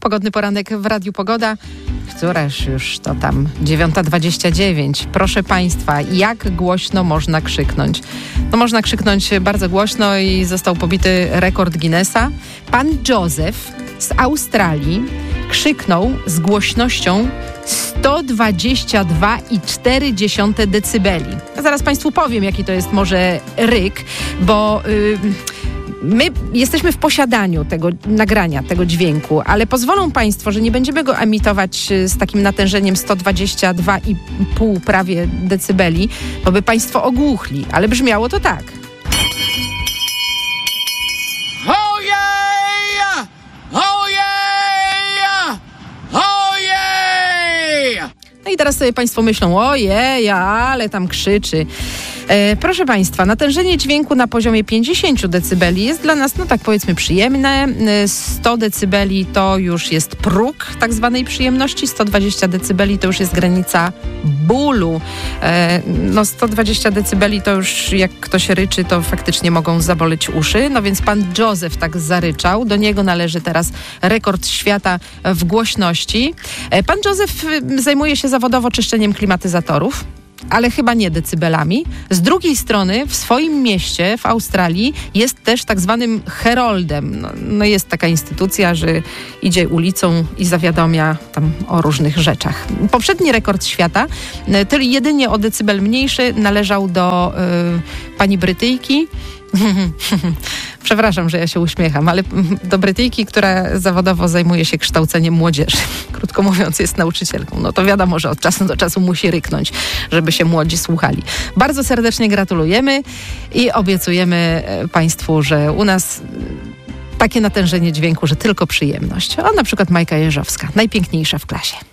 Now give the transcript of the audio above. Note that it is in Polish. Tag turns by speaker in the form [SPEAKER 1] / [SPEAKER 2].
[SPEAKER 1] Pogodny poranek w Radiu Pogoda. Któraż już to tam 9:29. Proszę Państwa, jak głośno można krzyknąć? No można krzyknąć bardzo głośno i został pobity rekord Guinnessa. Pan Joseph z Australii krzyknał z głośnością 122,4 decybeli. Zaraz Państwu powiem, jaki to jest może ryk, bo... My jesteśmy w posiadaniu tego nagrania, tego dźwięku, ale pozwolą Państwo, że nie będziemy go emitować z takim natężeniem 122,5 prawie decybeli, bo by Państwo ogłuchli, ale brzmiało to tak. No i teraz sobie Państwo myślą, ojej, ale tam krzyczy. Proszę Państwa, natężenie dźwięku na poziomie 50 decybeli jest dla nas, no tak powiedzmy, przyjemne. 100 decybeli to już jest próg tak zwanej przyjemności. 120 decybeli to już jest granica bólu. 120 decybeli to już jak ktoś ryczy, to faktycznie mogą zaboleć uszy. No więc pan Joseph tak zaryczał. Do niego należy teraz rekord świata w głośności. Pan Joseph zajmuje się zawodowo czyszczeniem klimatyzatorów, ale chyba nie decybelami. Z drugiej strony w swoim mieście w Australii jest też tak zwanym heroldem. No jest taka instytucja, że idzie ulicą i zawiadamia tam o różnych rzeczach. Poprzedni rekord świata, jedynie o decybel mniejszy, należał do pani Brytyjki. Przepraszam, że ja się uśmiecham, ale do Brytyjki, która zawodowo zajmuje się kształceniem młodzieży. Krótko mówiąc, jest nauczycielką. No to wiadomo, że od czasu do czasu musi ryknąć, żeby się młodzi słuchali. Bardzo serdecznie gratulujemy i obiecujemy Państwu, że u nas takie natężenie dźwięku, że tylko przyjemność. A na przykład Majka Jeżowska, najpiękniejsza w klasie.